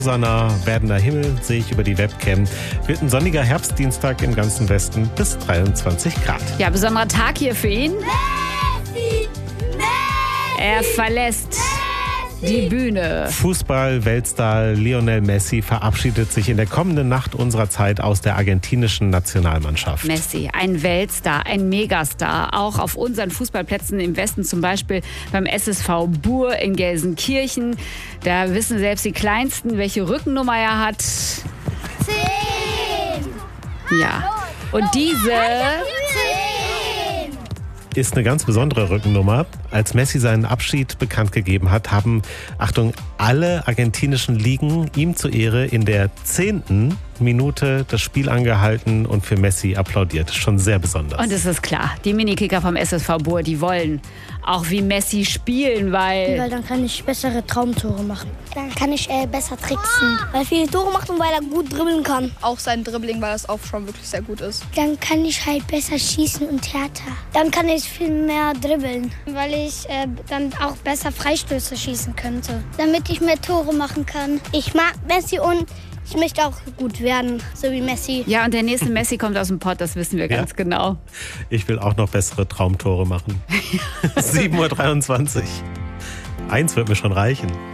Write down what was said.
Rosaner werdender Himmel sehe ich über die Webcam. Wird ein sonniger Herbstdienstag im ganzen Westen bis 23 Grad. Ja, besonderer Tag hier für ihn. Messi! Er verlässt die Bühne. Fußball-Weltstar Lionel Messi verabschiedet sich in der kommenden Nacht unserer Zeit aus der argentinischen Nationalmannschaft. Messi, ein Weltstar, ein Megastar. Auch auf unseren Fußballplätzen im Westen, zum Beispiel beim SSV Buhr in Gelsenkirchen. Da wissen selbst die Kleinsten, welche Rückennummer er hat. 10! Ja. Und diese... 10! Ist eine ganz besondere Rückennummer. Als Messi seinen Abschied bekannt gegeben hat, haben, Achtung, alle argentinischen Ligen ihm zur Ehre in der 10. Minute das Spiel angehalten und für Messi applaudiert. Schon sehr besonders. Und es ist klar, die Minikicker vom SSV Buhr, die wollen auch wie Messi spielen, Weil dann kann ich bessere Traumtore machen. Dann kann ich besser tricksen. Weil er viele Tore macht und weil er gut dribbeln kann. Auch sein Dribbling, weil das auch schon wirklich sehr gut ist. Dann kann ich halt besser schießen und härter. Dann kann ich viel mehr dribbeln. Weil ich dann auch besser Freistöße schießen könnte. Damit ich mehr Tore machen kann. Ich mag Messi und ich möchte auch gut werden, so wie Messi. Ja, und der nächste Messi kommt aus dem Pott, das wissen wir ganz genau. Ich will auch noch bessere Traumtore machen. 7:23 Uhr. Eins wird mir schon reichen.